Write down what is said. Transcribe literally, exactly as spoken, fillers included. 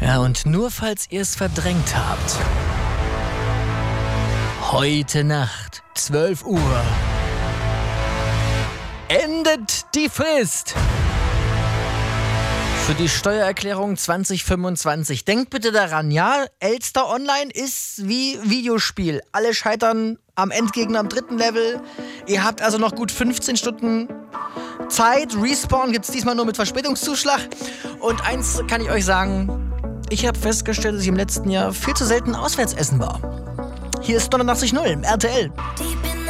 Ja, und nur falls ihr es verdrängt habt. Heute Nacht, zwölf Uhr, endet die Frist für die Steuererklärung zwanzig fünfundzwanzig. Denkt bitte daran, ja, Elster Online ist wie Videospiel. Alle scheitern am Endgegner am dritten Level. Ihr habt also noch gut fünfzehn Stunden Zeit. Respawn gibt's diesmal nur mit Verspätungszuschlag. Und eins kann ich euch sagen, ich habe festgestellt, dass ich im letzten Jahr viel zu selten auswärts essen war. Hier ist neunundachtzig Komma null, R T L.